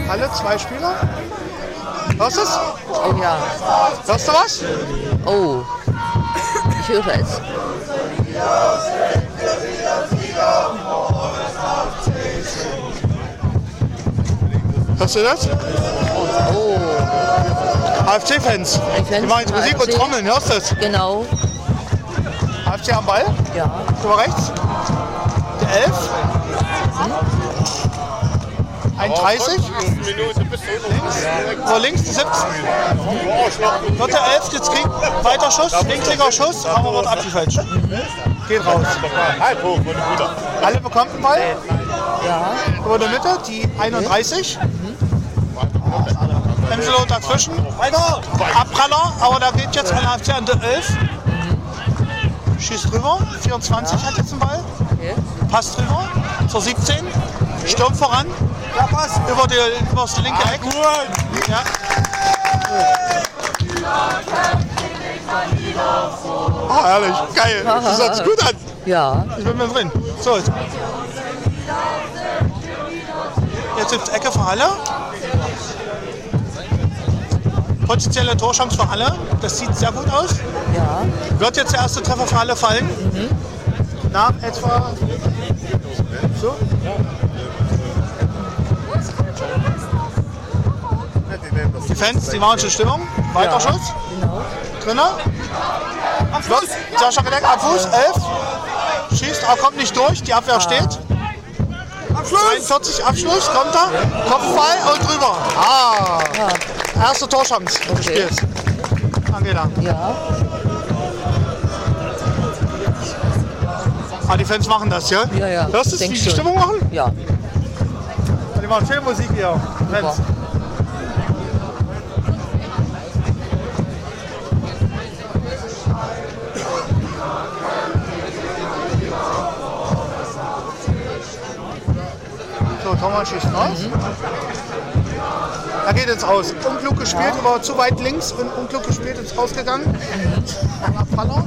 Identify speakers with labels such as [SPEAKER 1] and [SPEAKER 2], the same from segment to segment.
[SPEAKER 1] Halle, 2 Spieler. Hörst du es?
[SPEAKER 2] Oh ja.
[SPEAKER 1] Hörst du was?
[SPEAKER 2] Oh. Ich höre es.
[SPEAKER 1] Hörst du das?
[SPEAKER 2] Oh.
[SPEAKER 1] AFC-Fans. Die machen jetzt Musik und Trommeln, hörst du das?
[SPEAKER 2] Genau.
[SPEAKER 1] AFC am Ball.
[SPEAKER 2] Ja.
[SPEAKER 1] Über rechts. Der 11. 31. Über links die 17. Wird der 11 jetzt kriegt weiter Schuss, linkslicher Schuss, aber wird abgefälscht. Geht raus. Alle bekommen den Ball.
[SPEAKER 2] Ja.
[SPEAKER 1] Über der Mitte, die 31. Emselo dazwischen. Abpraller, aber da geht jetzt ein AFC an der 11. Schießt drüber. 24 hat jetzt den Ball.
[SPEAKER 2] Okay.
[SPEAKER 1] Passt drüber. Zur 17. Sturm voran. Über das linke Eck. Ja. Ah, herrlich. Geil. Das hört sich gut an.
[SPEAKER 2] Ja.
[SPEAKER 1] Ich bin mit drin. So. Jetzt gibt's Ecke für Halle. Potenzielle Torchance für Halle. Das sieht sehr gut aus.
[SPEAKER 2] Ja.
[SPEAKER 1] Wird jetzt der erste Treffer für Halle fallen. Nach etwa so. Die Fans, die waren schon in Stimmung. Weiter Schuss.
[SPEAKER 2] Genau.
[SPEAKER 1] Drinne. Wird Sascha Gedeck am Fuß. 11. Schießt, aber kommt nicht durch. Die Abwehr steht. Abschluss. 43, Abschluss. Kommt er. Kopfball und drüber. Ah. Erste Torchance des Spiels. Angela.
[SPEAKER 2] Ja.
[SPEAKER 1] Ah, die Fans machen das, ja?
[SPEAKER 2] Ja, ja.
[SPEAKER 1] Hörst du es, wie
[SPEAKER 2] Denk
[SPEAKER 1] die
[SPEAKER 2] schon.
[SPEAKER 1] Stimmung machen?
[SPEAKER 2] Ja.
[SPEAKER 1] Die machen viel Musik hier. Fans. So, Thomas schießt raus. Da geht jetzt aus. Unklug gespielt, aber zu weit links und unklug gespielt, ins Ausgegangen. Ein Abfaller.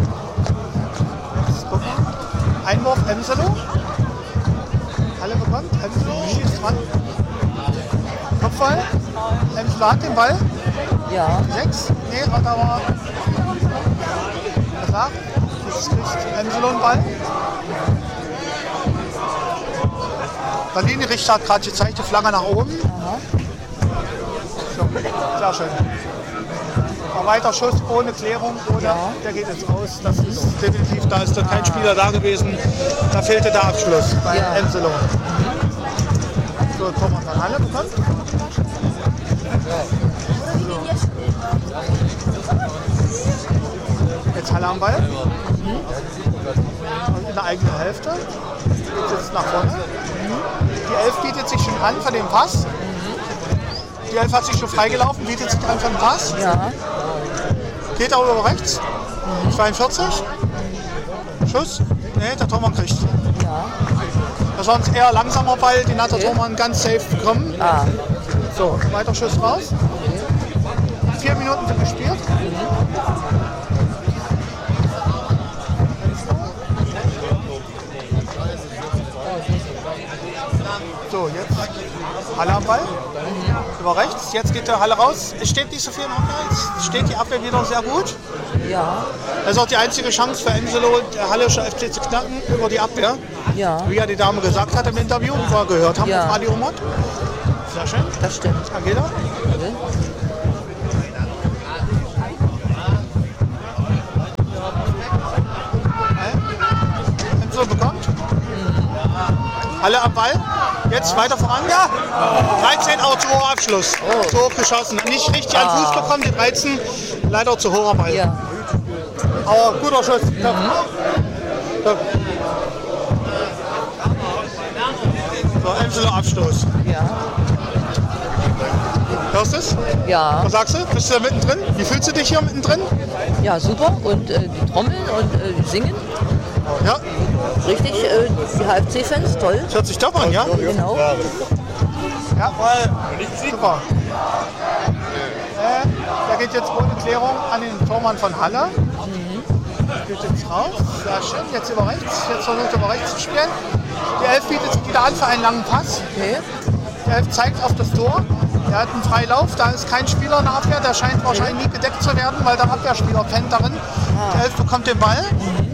[SPEAKER 1] Einwurf Emselo. Alle bekommt. Emselo schießt dran. Kopfball. Emselo hat den Ball.
[SPEAKER 2] Ja.
[SPEAKER 1] 6. Nee, hat aber gesagt. Jetzt kriegt Emselo den Ball. Der Linienrichter hat gerade gezeigt, die Flagge nach oben. So, sehr schön. Ein weiter Schuss ohne Klärung, oder? Der geht jetzt aus. Das ist definitiv, da ist dann kein Spieler da gewesen. Da fehlte der Abschluss bei Emselo. So, Thomas an Halle bekommt. Jetzt Halle am Ball. Und in der eigenen Hälfte. Geht jetzt nach vorne. Die 11 bietet sich schon an für den Pass. Die 11 hat sich schon freigelaufen, bietet sich an für den Pass.
[SPEAKER 2] Ja.
[SPEAKER 1] Geht auch über rechts. 42. Schuss. Nee, der Tormann kriegt.
[SPEAKER 2] Ja.
[SPEAKER 1] Das war uns eher langsamer Ball, den hat der Tormann ganz safe bekommen.
[SPEAKER 2] Ah.
[SPEAKER 1] So, weiter Schuss raus. 4 Minuten sind gespielt. So, jetzt Halle am Ball. Über rechts. Jetzt geht der Halle raus. Es steht nicht so viel im Abwehr. Jetzt steht die Abwehr wieder sehr gut.
[SPEAKER 2] Ja.
[SPEAKER 1] Das ist auch die einzige Chance für Emselo, der Hallische FC zu knacken über die Abwehr.
[SPEAKER 2] Ja.
[SPEAKER 1] Wie ja die Dame gesagt hat im Interview, wo wir gehört haben
[SPEAKER 2] Ja.
[SPEAKER 1] auf Radio Umot. Sehr schön.
[SPEAKER 2] Das stimmt.
[SPEAKER 1] Angela. Emselo bekommt. Halle am Ball. Jetzt weiter voran. Ja. 13 auch zu hoher Abschluss. Zu hoch geschossen. Nicht richtig an Fuß bekommen. Die 13 leider zu hoher Ball.
[SPEAKER 2] Ja.
[SPEAKER 1] Aber guter Schuss. Ja. So, Emselo Abstoß.
[SPEAKER 2] Ja.
[SPEAKER 1] Hörst du es?
[SPEAKER 2] Ja.
[SPEAKER 1] Was sagst du? Bist du da mittendrin? Wie fühlst du dich hier mittendrin?
[SPEAKER 2] Ja, super. Und die Trommeln und singen.
[SPEAKER 1] Ja,
[SPEAKER 2] Richtig, die HFC-Fans, toll.
[SPEAKER 1] das hört sich top an, ja?
[SPEAKER 2] Genau.
[SPEAKER 1] Ja, super. Der geht jetzt ohne Klärung an den Tormann von Halle. Geht jetzt raus. Sehr schön. Jetzt über rechts. Jetzt versucht er über rechts zu spielen. Die 11 bietet sich wieder an für einen langen Pass.
[SPEAKER 2] Okay.
[SPEAKER 1] Der 11 zeigt auf das Tor. Er hat einen Freilauf, da ist kein Spieler in der Abwehr, der scheint wahrscheinlich nie gedeckt zu werden, weil der Abwehrspieler pennt darin. Der 11 bekommt den Ball.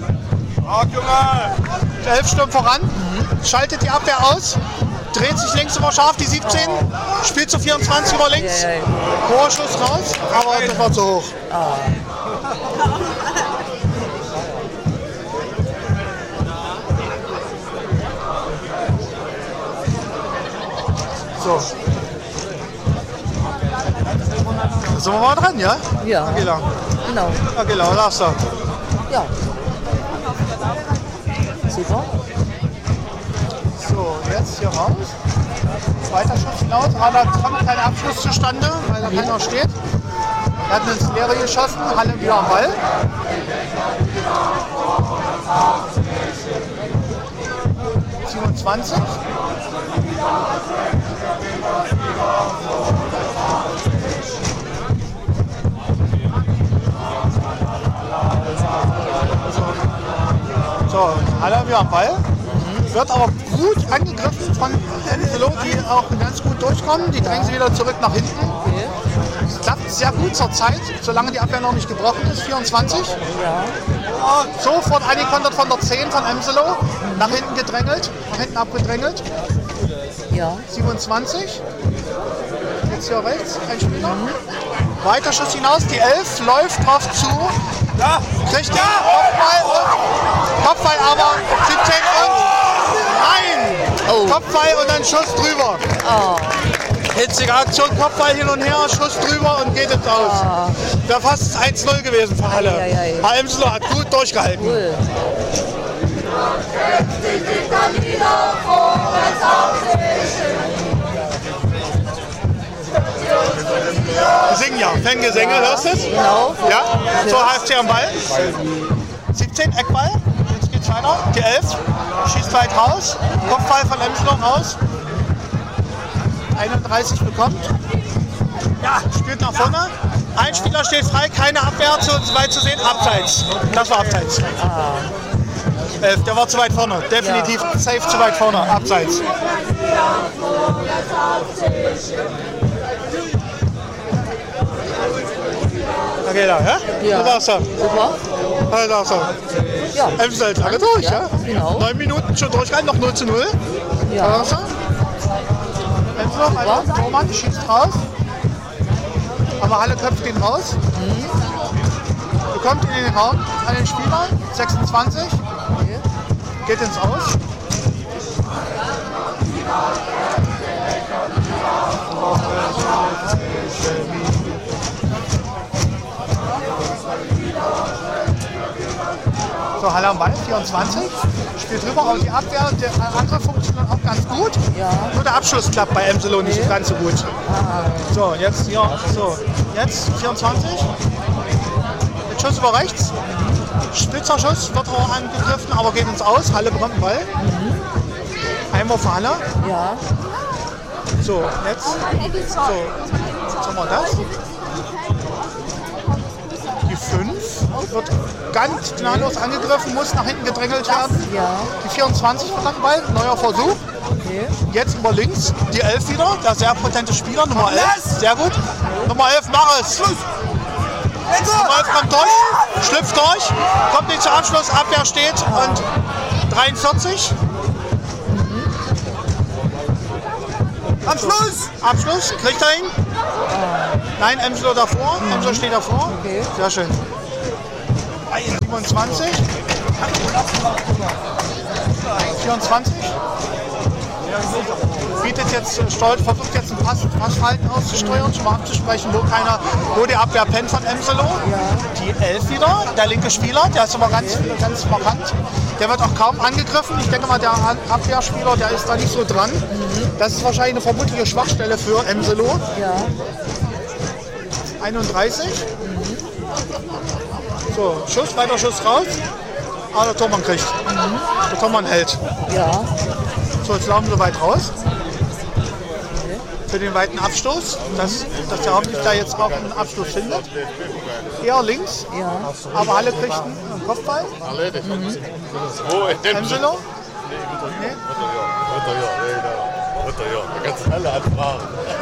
[SPEAKER 1] Der 11 stürmt voran, schaltet die Abwehr aus, dreht sich links immer scharf, die 17, spielt zu 24 über links. Hoher Schuss raus, aber das war zu hoch. So. Sind wir mal dran, ja?
[SPEAKER 2] Ja.
[SPEAKER 1] Agila.
[SPEAKER 2] Genau.
[SPEAKER 1] Agila, lass da.
[SPEAKER 2] Ja. Super.
[SPEAKER 1] So, jetzt hier raus. Zweiter Schuss hinaus. Da kommt kein Abschluss zustande, weil da keiner steht. Er hat ins Leere geschossen, Halle wieder am Ball. (27). So, Halle wieder am Ball. Wird aber gut angegriffen von Emselo, die auch ganz gut durchkommen. Die drängen sie wieder zurück nach hinten. Es klappt sehr gut zur Zeit, solange die Abwehr noch nicht gebrochen ist. 24. Sofort angekontert von der 10 von Emselo. Nach hinten gedrängelt, nach hinten abgedrängelt.
[SPEAKER 2] Ja.
[SPEAKER 1] 27. Jetzt hier rechts, ein Spieler. Weiter Schuss hinaus, die 11 läuft drauf zu. Kriegt den Kopfball, aber 17 und nein! Kopfball und dann Schuss drüber. Hitzige Aktion, Kopfball hin und her, Schuss drüber und geht jetzt aus. Wäre fast 1-0 gewesen für Halle. Herr Emselo hat gut durchgehalten.
[SPEAKER 2] Cool.
[SPEAKER 1] Wir singen ja, Fangesänge, hörst du es?
[SPEAKER 2] Genau.
[SPEAKER 1] Ja, so HFC am Ball. 17, Eckball, jetzt geht's weiter. Die 11, schießt weit raus, Kopfball von Emselo raus. 31 bekommt. Ja, spielt nach vorne. Ein Spieler steht frei, keine Abwehr, zu weit zu sehen, abseits. Das war abseits. 11, der war zu weit vorne, definitiv safe zu weit vorne, abseits. Okay, da, ja?
[SPEAKER 2] Ja.
[SPEAKER 1] Da ist er.
[SPEAKER 2] Super.
[SPEAKER 1] Da ist er.
[SPEAKER 2] Ja.
[SPEAKER 1] Emselo ist lange durch, ja?
[SPEAKER 2] Genau.
[SPEAKER 1] 9 Minuten schon durchgehalten, noch 0:0.
[SPEAKER 2] Ja.
[SPEAKER 1] Da ist er. Emselo, weiter, Tormann schießt raus. Aber Halle köpft ihn raus. Bekommt ihn in den Raum an den Spieler. 26. Geht ins Aus. So, Halle am Ball, 24. Spielt rüber auf die Abwehr. Der Angriff funktioniert auch ganz gut.
[SPEAKER 2] Ja.
[SPEAKER 1] Nur der Abschluss klappt bei Emselo nicht ganz so gut. So, jetzt hier. So, jetzt 24. Mit Schuss über rechts. Spitzer Schuss, wird auch angegriffen, aber geht ins Aus. Halle bekommt den Ball. Einmal für Halle.
[SPEAKER 2] Ja.
[SPEAKER 1] So, jetzt. So, jetzt haben wir das. Die 5 wird ganz gnadenlos angegriffen, muss nach hinten gedrängelt werden.
[SPEAKER 2] Ja.
[SPEAKER 1] Die 24 bekommt den Ball, neuer Versuch.
[SPEAKER 2] Okay.
[SPEAKER 1] Jetzt über links, die 11 wieder, der sehr potente Spieler, Nummer 11, sehr gut. Nummer 11, mach es. Nummer 11 kommt durch, schlüpft durch, kommt nicht zum Abschluss, Abwehr steht und 43. Abschluss! Abschluss, kriegt er ihn? Nein, Emselo davor, Emselo steht davor.
[SPEAKER 2] Okay.
[SPEAKER 1] Sehr schön. 27. 24. Bietet jetzt Stolz, versucht jetzt ein Passverhalten auszusteuern, schon mal abzusprechen, wo die Abwehr pennt von Emselo. Die 11 wieder, der linke Spieler, der ist aber ganz markant. Der wird auch kaum angegriffen. Ich denke mal, der Abwehrspieler, der ist da nicht so dran. Das ist wahrscheinlich eine vermutliche Schwachstelle für Emselo.
[SPEAKER 2] Ja.
[SPEAKER 1] 31. So, Schuss, weiter Schuss raus. Aber der Tormann kriegt. Der Tormann hält.
[SPEAKER 2] Ja.
[SPEAKER 1] So, jetzt laufen wir weit raus. Für den weiten Abstoß, dass der hoffentlich da jetzt auch einen Abschluss findet. Eher links,
[SPEAKER 2] Ja.
[SPEAKER 1] aber Halle kriegt einen Kopfball. Emselo? Nee.
[SPEAKER 3] Alter, ja. Da kannst du alle anfragen.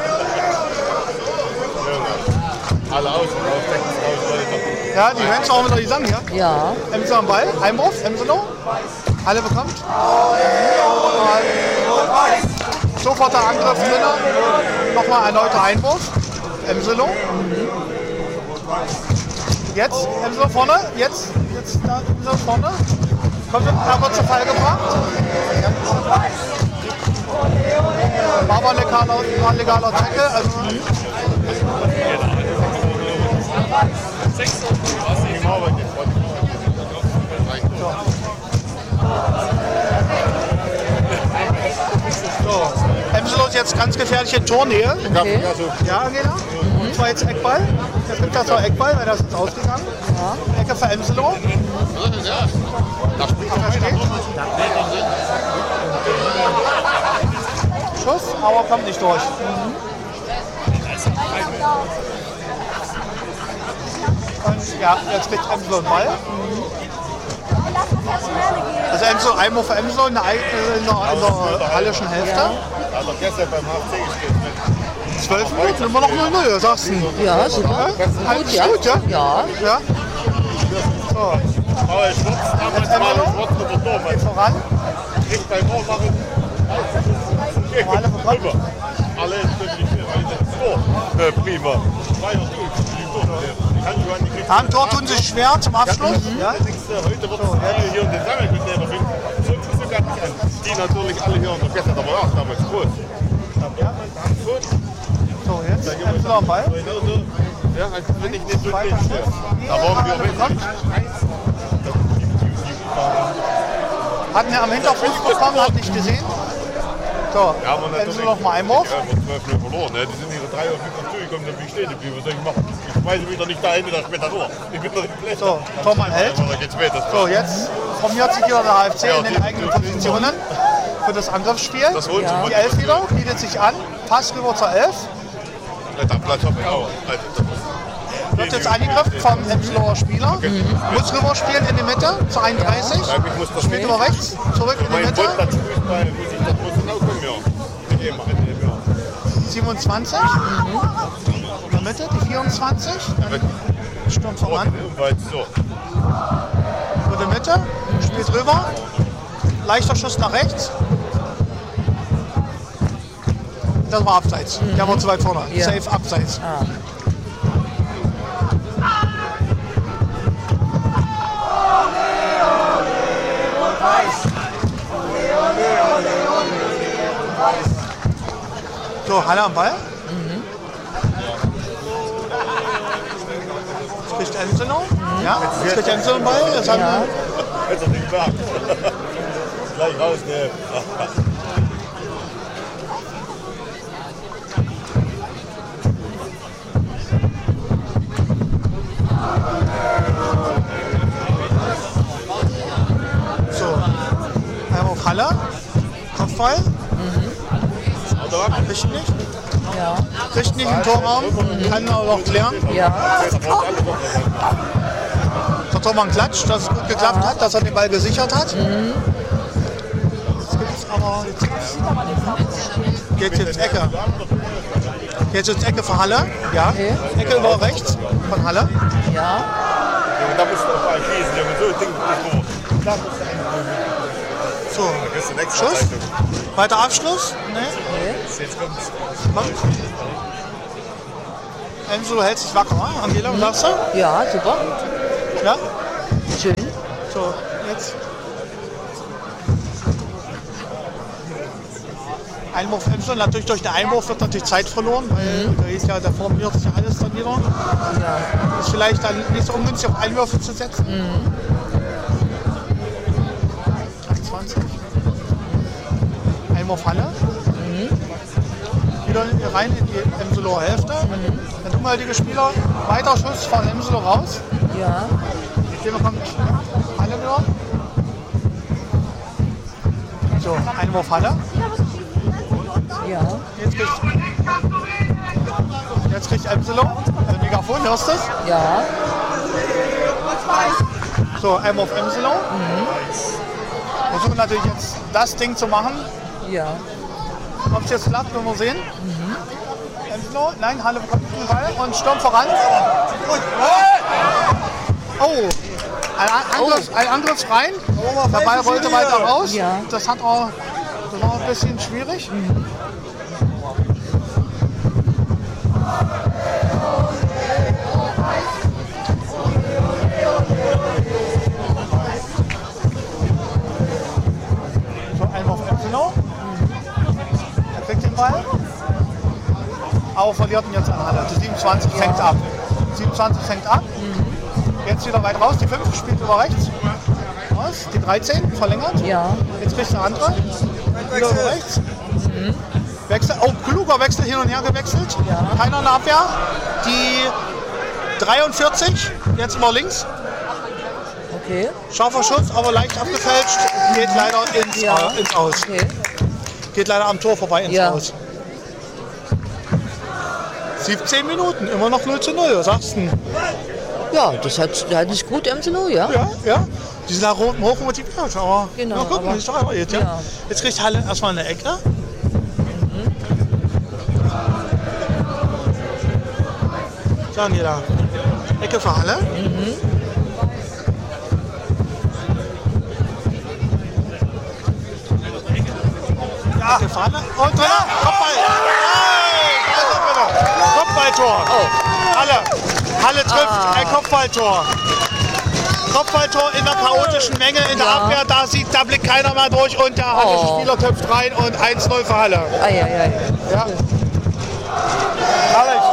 [SPEAKER 3] Alle ausverkauft, Decken raus, Leute.
[SPEAKER 1] Ja, die Fans auch wieder die Sang hier.
[SPEAKER 2] Ja.
[SPEAKER 1] Emselo am Ball, Einwurf, Emselo. Alle bekommt. Soforter Angriff, Miller. Nochmal erneuter Einwurf. Emselo. Jetzt, Emselo vorne. Jetzt da, Emselo vorne. Kommt aber zu Fall gebracht. War aber ein legaler Tackle. Also so. Emselo ist jetzt ganz gefährlich in Tornähe.
[SPEAKER 2] Okay.
[SPEAKER 1] Ja, Angela. Und zwar jetzt Eckball. Der kriegt das auch Eckball, weil das ist ausgegangen. Ja. Ecke für Emselo. Schuss, aber kommt nicht durch. Und ja, jetzt kriegt Emselo einen Ball. Also Emselo, Einwurf für Emselo in der hallischen Hälfte.
[SPEAKER 3] Hat doch gestern beim HFC gespielt.
[SPEAKER 1] 12 Minuten, immer noch 0-0, sagst du?
[SPEAKER 2] Ja, super.
[SPEAKER 1] Gut, ja?
[SPEAKER 2] Ja.
[SPEAKER 1] Ja. So,
[SPEAKER 3] Aber Schwarz, damals war Schwarz noch der Tor.
[SPEAKER 1] geht voran.
[SPEAKER 3] Kriegt beim Tor machen.
[SPEAKER 1] Alle bekommen.
[SPEAKER 3] Alle stündlich alle Tor. Prima.
[SPEAKER 1] Am Tor tun sich schwer zum Abschluss. Ja.
[SPEAKER 3] Heute wird es hier und den Sammelbewerber finden. So gar nicht an. Die natürlich alle hier und vergessen, aber auch damals groß.
[SPEAKER 1] So, jetzt Emselo am Ball.
[SPEAKER 3] Ja, als wenn ich nicht so schwer. Da waren wir
[SPEAKER 1] Hatten wir am Hinterfuß bekommen, hat nicht gesehen. So, Emselo noch mal Einwurf.
[SPEAKER 3] Ja, wir 12-0 verloren. Ne? Die sind ihre 3 auf 5 zugekommen, dann bin ich stehen geblieben. Was soll ich machen? Ich schmeiße wieder nicht dahin, da später nur. Ich bin noch nicht schlecht.
[SPEAKER 1] So, Tormann hält.
[SPEAKER 3] Da geht's weiter.
[SPEAKER 1] So, jetzt formiert sich wieder der HFC in den eigenen Positionen für das Angriffsspiel.
[SPEAKER 3] Das holt
[SPEAKER 1] Die 11 wieder, bietet sich an. Pass rüber zur 11.
[SPEAKER 3] Alter, Platz hab ich auch.
[SPEAKER 1] Wird jetzt angegriffen vom Emsloer Spieler. Muss rüber spielen in die Mitte zur 31. Spielt über rechts, zurück in die Mitte. 27. In der Mitte, die 24. Dann stürmt voran. Über die Mitte, spielt rüber. Leichter Schuss nach rechts. Das war abseits. Der war zu weit vorne.
[SPEAKER 2] Ja.
[SPEAKER 1] Safe abseits. So, Halle am Ball. Jetzt kriegt Emselo. Ja, jetzt kriegt Emselo den Ball. Jetzt haben wir
[SPEAKER 3] Jetzt hat er gesagt. Gleich rausnehmen.
[SPEAKER 1] so. Einmal auf Halle. Kopfball. Kriegt nicht.
[SPEAKER 2] Ja.
[SPEAKER 1] Kriegt nicht im Torraum. Kann aber noch klären.
[SPEAKER 2] Ja.
[SPEAKER 1] Der Tormann klatscht, dass es gut geklappt hat, dass er den Ball gesichert hat. Jetzt gibt's aber. Geht jetzt Ecke. Geht jetzt Ecke für Halle. Ja. Ecke über rechts von Halle.
[SPEAKER 2] Ja.
[SPEAKER 3] Da musst du auf einen schießen, Junge. So Ding ist gut.
[SPEAKER 1] So.
[SPEAKER 3] Da kriegst du eine extra
[SPEAKER 1] Schuss.
[SPEAKER 3] Zeitung.
[SPEAKER 1] Weiter Abschluss? Nee.
[SPEAKER 3] Jetzt kommt's.
[SPEAKER 1] Kommt. Emselo hält sich wacker. Angela, was sagst du?
[SPEAKER 2] Ja, super.
[SPEAKER 1] Ja?
[SPEAKER 2] Schön.
[SPEAKER 1] So, jetzt. Einwurf Emselo. Natürlich durch den Einwurf wird natürlich Zeit verloren, weil da ist ja, da formiert sich ja alles dann wieder.
[SPEAKER 2] Ja.
[SPEAKER 1] Ist vielleicht dann nicht so ungünstig auf Einwürfe zu setzen. 28. Einwurf Halle. Wieder rein in die Emseloer Hälfte. Der dummhaltige Spieler. Weiter Schuss von Emselo raus.
[SPEAKER 2] Ja.
[SPEAKER 1] Den bekommt Halle wieder. So, Einwurf Halle.
[SPEAKER 2] Ja.
[SPEAKER 1] Jetzt kriegt Emselo. Megafon, hörst du es?
[SPEAKER 2] Ja.
[SPEAKER 1] So, Einwurf Emselo. Versuchen natürlich jetzt das Ding zu machen.
[SPEAKER 2] Ja.
[SPEAKER 1] Ob es jetzt klappt, werden wir sehen. Enfield, nein, Halle bekommt den Ball und stürmt voran. Oh, ein Angriff rein. Der Ball rollte weiter raus.
[SPEAKER 2] Ja.
[SPEAKER 1] Das war ein bisschen schwierig. So, Einwurf Empfino. Er kriegt den Ball. Aber verliert ihn jetzt an Halle. Die 27 fängt ab. 27 fängt ab. Jetzt wieder weit raus. Die 5 spielt über rechts. Raus. Die 13 verlängert.
[SPEAKER 2] Ja.
[SPEAKER 1] Jetzt kriegt der andere. Wieder über rechts. Wechsel. Oh, kluger Wechsel, hin und her gewechselt.
[SPEAKER 2] Ja.
[SPEAKER 1] Keiner in der Abwehr. Die 43, jetzt über links.
[SPEAKER 2] Okay.
[SPEAKER 1] Scharfer Schuss, aber leicht abgefälscht. Geht leider ins Aus.
[SPEAKER 2] Okay.
[SPEAKER 1] Geht leider am Tor vorbei ins Aus. 17 Minuten, immer noch 0:0, was sagst du?
[SPEAKER 2] Ja, das hat nicht gut MCO, ja.
[SPEAKER 1] Ja. Die sind da hoch motiviert, aber
[SPEAKER 2] Genau,
[SPEAKER 1] mal gucken, wie es da geht. Ja.
[SPEAKER 2] ja.
[SPEAKER 1] Jetzt kriegt Halle erstmal eine Ecke. So, Angela. Ecke für Halle. Ja. Ecke für Halle. Und Trainer, Kopfball. Hey, Kopfballtor. Halle trifft ein Kopfballtor. Kopfballtor in der chaotischen Menge in der Abwehr. Da blickt keiner mehr durch und der hallische Spieler köpft rein und 1:0 für Halle.
[SPEAKER 2] Ei.
[SPEAKER 1] Ja. Herrlich.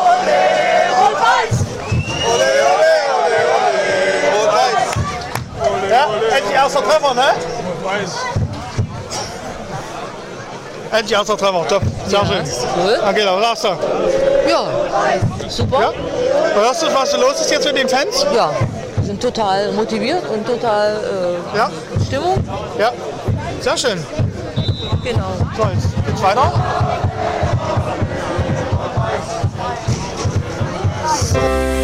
[SPEAKER 1] Ja, endlich erster Treffer, ne? Endlich erster Treffer, top. Sehr schön.
[SPEAKER 2] Cool.
[SPEAKER 1] Angela, was sagst du?
[SPEAKER 2] Ja, super.
[SPEAKER 1] Ja? Hörst du, was los ist jetzt mit den Fans?
[SPEAKER 2] Ja, sind total motiviert und total
[SPEAKER 1] Ja,
[SPEAKER 2] Stimmung.
[SPEAKER 1] ja. Sehr schön.
[SPEAKER 2] Genau.
[SPEAKER 1] So, jetzt geht's weiter.